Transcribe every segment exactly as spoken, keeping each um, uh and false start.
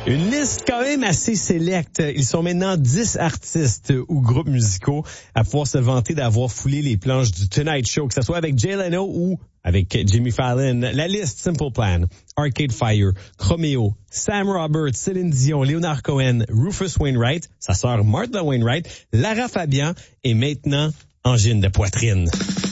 Une liste quand même assez sélecte. Ils sont maintenant dix artistes ou groupes musicaux à pouvoir se vanter d'avoir foulé les planches du Tonight Show, que ce soit avec Jay Leno ou avec Jimmy Fallon. La liste: Simple Plan, Arcade Fire, Chromeo, Sam Roberts, Céline Dion, Leonard Cohen, Rufus Wainwright, sa sœur Martha Wainwright, Lara Fabian et maintenant Angine de poitrine.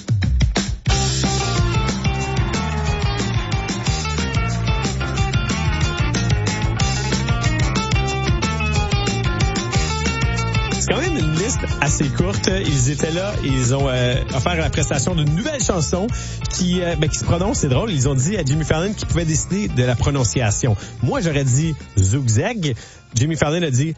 C'est quand même une liste assez courte. Ils étaient là, ils ont euh, offert la prestation d'une nouvelle chanson qui, euh, ben, qui se prononce, c'est drôle. Ils ont dit à Jimmy Fallon qu'il pouvait décider de la prononciation. Moi, j'aurais dit Zugzag. Jimmy Fallon a dit...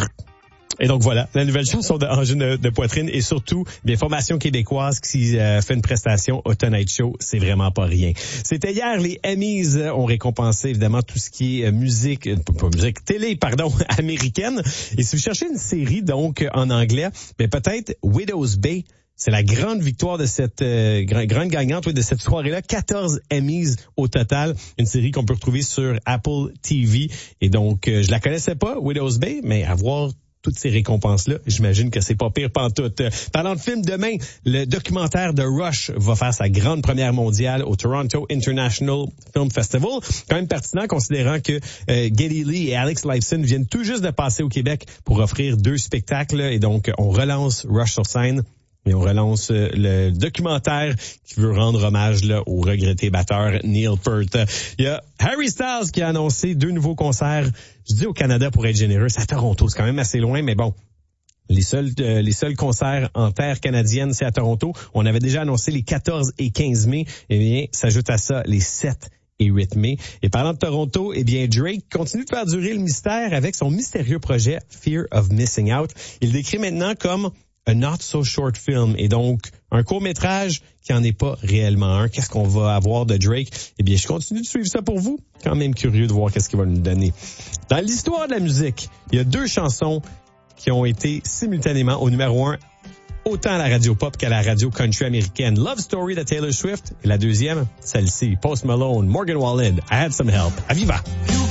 Et donc voilà, la nouvelle chanson de Angine de, de poitrine et surtout des formations québécoises qui euh, fait une prestation au Tonight Show, c'est vraiment pas rien. C'était hier, les Emmys ont récompensé évidemment tout ce qui est musique, pas musique, télé, pardon, américaine. Et si vous cherchez une série donc en anglais, mais peut-être Widow's Bay. C'est la grande victoire de cette euh, grande gagnante oui, de cette soirée-là. quatorze Emmys au total. Une série qu'on peut retrouver sur Apple T V. Et donc, euh, je la connaissais pas, Widow's Bay, mais à voir toutes ces récompenses-là, j'imagine que c'est pas pire pantoute. Parlant de film, demain, le documentaire de Rush va faire sa grande première mondiale au Toronto International Film Festival. Quand même pertinent, considérant que euh, Geddy Lee et Alex Lifeson viennent tout juste de passer au Québec pour offrir deux spectacles. Et donc, on relance Rush sur scène. Et on relance le documentaire qui veut rendre hommage là, au regretté batteur Neil Peart. Il y a Harry Styles qui a annoncé deux nouveaux concerts. Je dis au Canada pour être généreux, c'est à Toronto, c'est quand même assez loin, mais bon. Les seuls euh, les seuls concerts en terre canadienne, c'est à Toronto. On avait déjà annoncé les quatorze et quinze mai. Eh bien, s'ajoute à ça les sept et huit mai. Et parlant de Toronto, eh bien, Drake continue de faire durer le mystère avec son mystérieux projet Fear of Missing Out. Il décrit maintenant comme a not so short film, et donc un court-métrage qui en est pas réellement un. Qu'est-ce qu'on va avoir de Drake? Eh bien, je continue de suivre ça pour vous. Quand même curieux de voir qu'est-ce qu'il va nous donner. Dans l'histoire de la musique, il y a deux chansons qui ont été simultanément au numéro un, autant à la radio pop qu'à la radio country américaine. Love Story de Taylor Swift, et la deuxième, celle-ci, Post Malone, Morgan Wallen, I Had Some Help. À Viva!